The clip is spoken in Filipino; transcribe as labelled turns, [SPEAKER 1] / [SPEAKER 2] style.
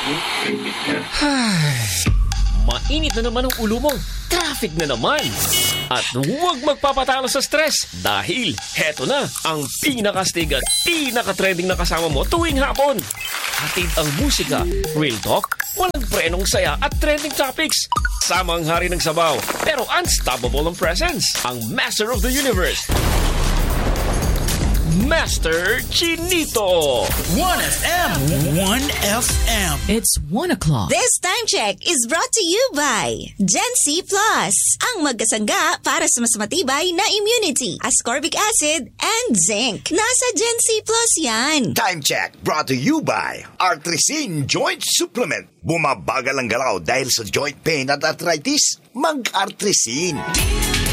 [SPEAKER 1] Mainit na naman ang ulo mo. Traffic na naman. At huwag magpapatalo sa stress dahil heto na ang pinakastig at pinakatrending na kasama mo tuwing hapon. Hatid ang musika, real talk, walang prenong saya at trending topics. Sama ang hari ng sabaw pero unstoppable ang presence. Ang Master of the Universe, Master Chinito.
[SPEAKER 2] 1FM. 1FM.
[SPEAKER 3] It's 1 o'clock.
[SPEAKER 4] This time check is brought to you by Gen C Plus, ang magkasangga para sa mas matibay na immunity, ascorbic acid, and zinc. Nasa Gen C Plus yan.
[SPEAKER 5] Time check brought to you by Artrisin Joint Supplement. Bumabagal ang galaw dahil sa joint pain at arthritis. Mag-Artrisin.